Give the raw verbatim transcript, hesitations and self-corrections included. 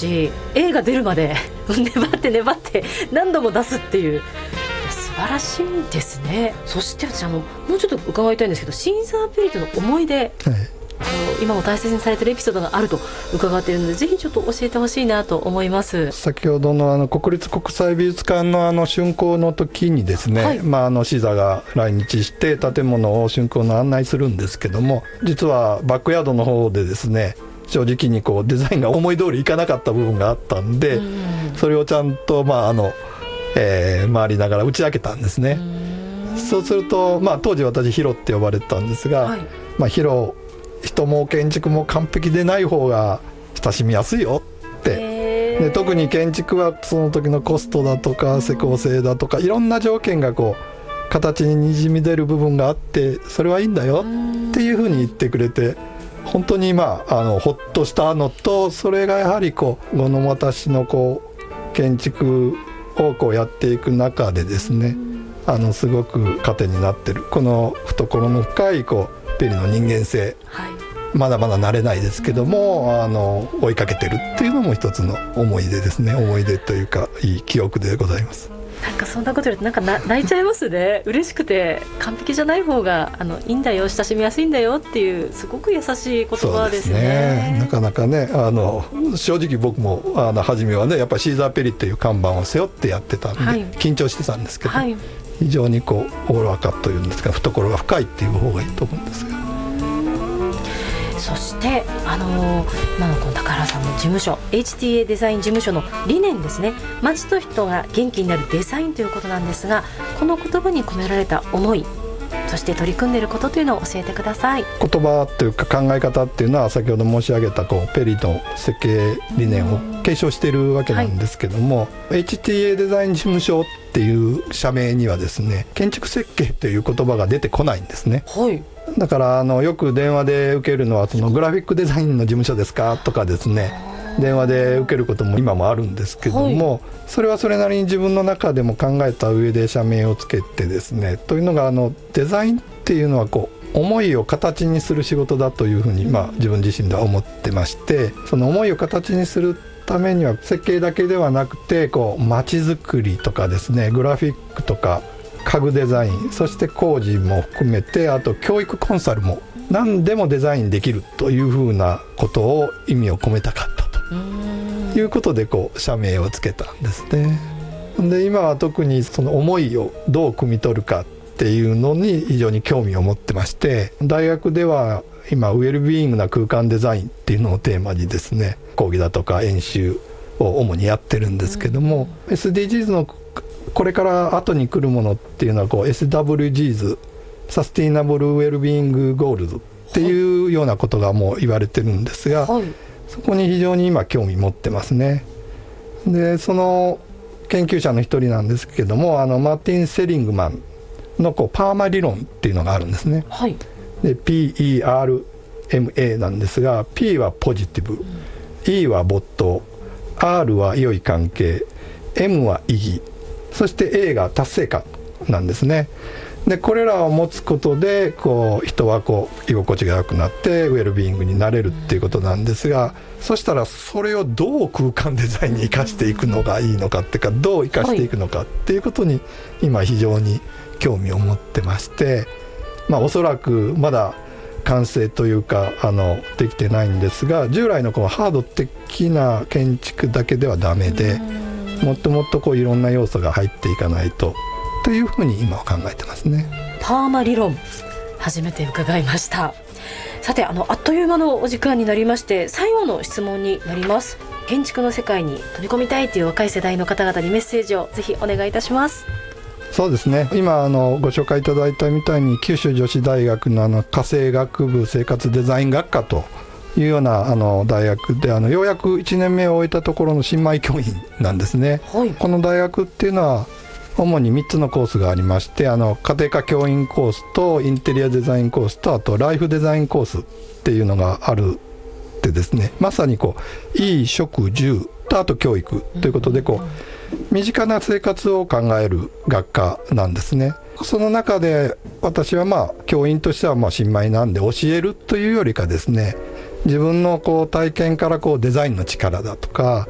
し、A が出るまで粘って粘って何度も出すっていう素晴らしいですね。そして私あのもうちょっと伺いたいんですけど、シーザーペリットの思い出、はい、あの今も大切にされているエピソードがあると伺っているので、ぜひちょっと教えてほしいなと思います。 先ほど の, あの国立国際美術館 の, あの竣工の時にですね、はい、まあ、あのシーザーが来日して建物を竣工の案内するんですけども、実はバックヤードの方でですね、正直にこうデザインが思い通りいかなかった部分があったんで、うん、それをちゃんと、まああのえー、回りながら打ち明けたんですね。うそうすると、まあ、当時私ヒロって呼ばれてたんですが、はい、まあ、ヒロ人も建築も完璧でない方が親しみやすいよって、で特に建築はその時のコストだとか施工性だとかいろんな条件がこう形ににじみ出る部分があって、それはいいんだよっていうふうに言ってくれて、本当にまああのほっとしたのと、それがやはりこう後の私のこう建築をこうやっていく中でですね、あのすごく糧になってるこの懐の深いこうペリの人間性、はい、まだまだ慣れないですけども、あの追いかけてるっていうのも一つの思い出ですね。思い出というかいい記憶でございます。 なんかそんなこと言うとなんかな泣いちゃいますね。嬉しくて、完璧じゃない方があのいいんだよ、親しみやすいんだよっていうすごく優しい言葉ですね。そうですね、 なかなかね、あの正直僕もあの初めはね、やっぱりシーザーペリっていう看板を背負ってやってたんで、はい、緊張してたんですけど、はい、非常にこうおおらかというんですか、懐が深いっていう方がいいと思うんですが、 そしてあの今のこの高原さんの事務所 エイチティーエー デザイン事務所の理念ですね、街と人が元気になるデザインということなんですが、この言葉に込められた思い、そして取り組んでいることというのを教えてください。 言葉というか考え方っていうのは先ほど申し上げたこうペリの設計理念を継承しているわけなんですけども、はい、エイチティーエー デザイン事務所っていう社名にはですね、建築設計という言葉が出てこないんですね。はい、だからあのよく電話で受けるのはそのグラフィックデザインの事務所ですかとかですね、電話で受けることも今もあるんですけども、はい、それはそれなりに自分の中でも考えた上で社名をつけてですね、というのがあのデザインっていうのはこう思いを形にする仕事だというふうに、まあ、自分自身では思ってまして、その思いを形にするためには設計だけではなくてこう街づくりとかですね、グラフィックとか家具デザイン、そして工事も含めて、あと教育コンサルも何でもデザインできるというふうなことを意味を込めたかったということでこう社名をつけたんですね。で今は特にその思いをどう汲み取るかっていうのに非常に興味を持ってまして、大学では今ウェルビーイングな空間デザインっていうのをテーマにですね、講義だとか演習を主にやってるんですけども、 エスディージーズ のこれから後に来るものっていうのはこう エスダブリュージーズ サスティナブルウェルビーイングゴールズっていうようなことがもう言われてるんですが、はい、そこに非常に今興味持ってますね。でその研究者の一人なんですけども、あのマーティン・セリングマンのこうパーマ理論っていうのがあるんですね。はい、で ピーイーアールエムエー なんですが、 P はポジティブ、うん、E は没頭、 R は良い関係、 M は意義、そして A が達成感なんですね。でこれらを持つことでこう人はこう居心地が良くなってウェルビーイングになれるっていうことなんですが、そしたらそれをどう空間デザインに生かしていくのがいいのかっていうか、どう生かしていくのかっていうことに今非常に興味を持ってまして、まあおそらくまだ完成というかあのできてないんですが、従来のこのハード的な建築だけではダメで、もっともっとこういろんな要素が入っていかないとというふうに今は考えてますね。 パーマ理論、初めて伺いました。さて あのあっという間のお時間になりまして、最後の質問になります。建築の世界に飛び込みたいという若い世代の方々にメッセージをぜひお願いいたします。 そうですね、今あのご紹介いただいたみたいに九州女子大学のあの家政学部生活デザイン学科というようなあの大学で、あのようやくいちねんめを終えたところの新米教員なんですね。はい、この大学っていうのは主にみっつのコースがありまして、あの家庭科教員コースとインテリアデザインコースと、あとライフデザインコースっていうのがあるってですね、まさにこう衣食住とあと教育ということでこう身近な生活を考える学科なんですね。その中で私はまあ教員としてはまあ新米なんで教えるというよりかですね、自分のこう体験からこうデザインの力だとか